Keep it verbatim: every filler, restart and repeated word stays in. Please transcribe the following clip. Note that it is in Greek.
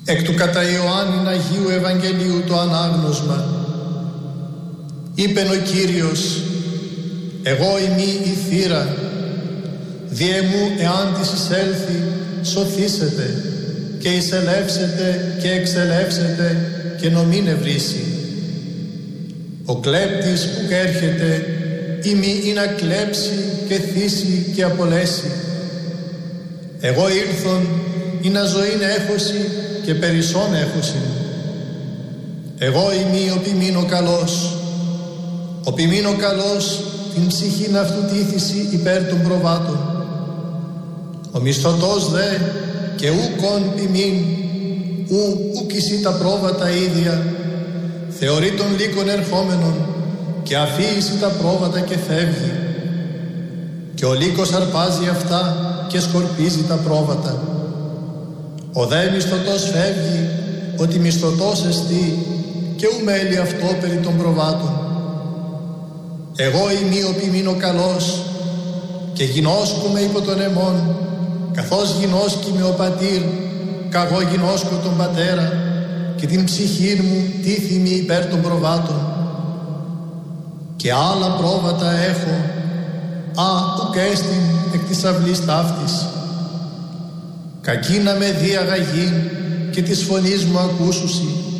Εκ του κατά Ιωάννην Αγίου Ευαγγελίου το ανάγνωσμα. Είπεν ο Κύριος, εγώ ημί η θύρα, διε μου εάν της εισέλθει σωθήσετε και εισελεύσετε και εξελεύσετε και νομήν ευρύσει. Ο κλέπτης που έρχεται ημί ή να κλέψει και θύσει και απολέσει. Εγώ ήλθον ή να ζωήν έχωση και περισσόν έχωση. Εγώ ημί ο ποιμήνω καλός. Ο ποιμήνω καλός την ψυχήν αυτού τήθηση υπέρ των προβάτων. Ο μισθωτός δε και ούκον ποιμήν ου ουκισί τα πρόβατα ίδια, θεωρεί τον λύκον ερχόμενον και αφήισει τα πρόβατα και φεύγει. Και ο λύκος αρπάζει αυτά και σκορπίζει τα πρόβατα. Ο δε μισθωτός φεύγει, ότι μισθωτός εστί και ου μέλει αυτό περί των προβάτων. Εγώ ημί ο ποιμήνω καλός και γινώσκομαι υπό τον αιμόν, καθώς γινώσκει ο πατήρ, καγώ γινώσκω τον πατέρα και την ψυχή μου τίθιμη υπέρ των προβάτων. Και άλλα πρόβατα έχω, α, ουκ έστιν εκ της αυλής ταύτης. Κακή να με διαγαγεί και της φωνής μου ακούσουσι,